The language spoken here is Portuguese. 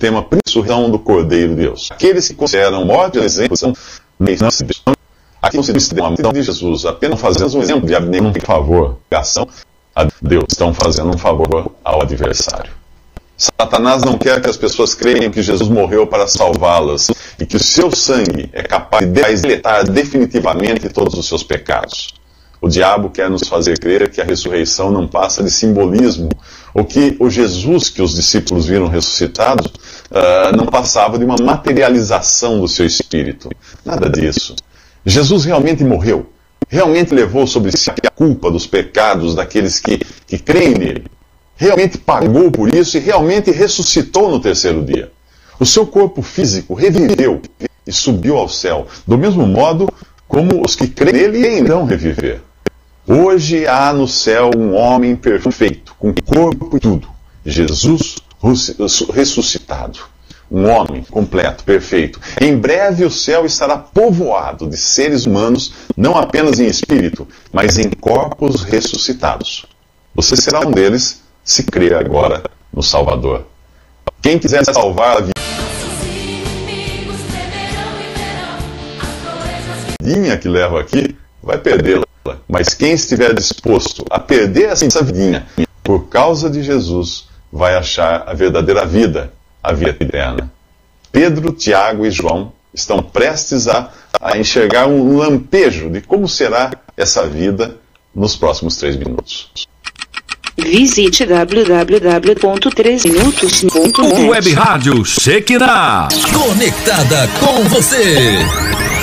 tema principal do Cordeiro de Deus. Aqueles que consideram morte e exemplo são aqui não se diz de Jesus, apenas fazendo um exemplo de abnegação em favor da ação a Deus, estão fazendo um favor ao adversário. Satanás não quer que as pessoas creiam que Jesus morreu para salvá-las e que o seu sangue é capaz de deletar definitivamente todos os seus pecados. O diabo quer nos fazer crer que a ressurreição não passa de simbolismo, ou que o Jesus que os discípulos viram ressuscitado não passava de uma materialização do seu espírito. Nada disso. Jesus realmente morreu, realmente levou sobre si a culpa dos pecados daqueles que creem nele. Realmente pagou por isso e realmente ressuscitou no terceiro dia. O seu corpo físico reviveu e subiu ao céu, do mesmo modo como os que creem nele irão reviver. Hoje há no céu um homem perfeito, com corpo e tudo. Jesus ressuscitado. Um homem completo, perfeito. Em breve o céu estará povoado de seres humanos, não apenas em espírito, mas em corpos ressuscitados. Você será um deles se crer agora no Salvador. Quem quiser salvar a vidinha que leva aqui, vai perdê-la. Mas quem estiver disposto a perder essa vidinha por causa de Jesus, vai achar a verdadeira vida, a vida eterna. Pedro, Tiago e João estão prestes a enxergar um lampejo de como será essa vida nos próximos 3 minutos. Visite www.3minutos.net. Web Rádio Shekinah, conectada com você.